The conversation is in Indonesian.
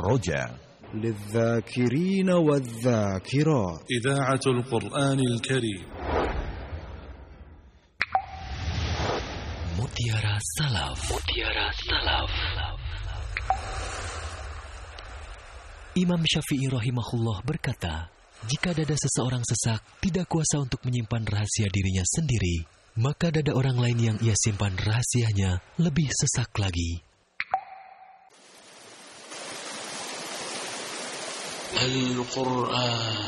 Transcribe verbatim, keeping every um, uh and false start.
الرجاء للذاكرين والذاكرات إذاعة القرآن الكريم. Mutiara Salaf. Mutiara Salaf. Imam Syafi'i rahimahullah berkata, jika dada seseorang sesak, tidak kuasa untuk menyimpan rahasia dirinya sendiri, maka dada orang lain yang ia simpan rahasianya lebih sesak lagi. Al-Quran